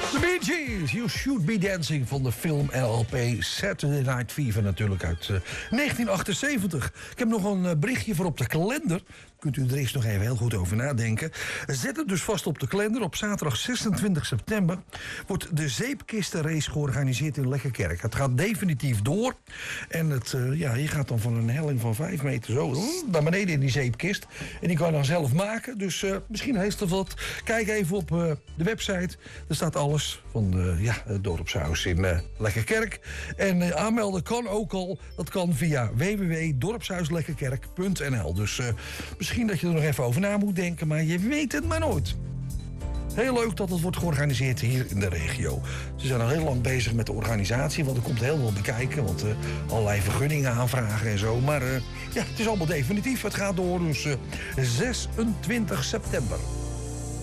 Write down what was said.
The Bee Gees, You Should Be Dancing van de film LP Saturday Night Fever natuurlijk uit 1978. Ik heb nog een berichtje voor op de kalender. Kunt u er eerst nog even heel goed over nadenken. Zet het dus vast op de kalender. Op zaterdag 26 september wordt de zeepkistenrace georganiseerd in Lekkerkerk. Het gaat definitief door. En je gaat dan van een helling van 5 meter zo naar beneden in die zeepkist. En die kan je dan zelf maken. Dus misschien heeft het wat. Kijk even op de website. Er staat alles van het dorpshuis in Lekkerkerk. En aanmelden kan ook al. Dat kan via www.dorpshuislekkerkerk.nl. Dus misschien dat je er nog even over na moet denken, maar je weet het maar nooit. Heel leuk dat het wordt georganiseerd hier in de regio. Ze zijn al heel lang bezig met de organisatie, want er komt heel veel bekijken. Want allerlei vergunningen aanvragen en zo. Maar het is allemaal definitief. Het gaat door, dus 26 september.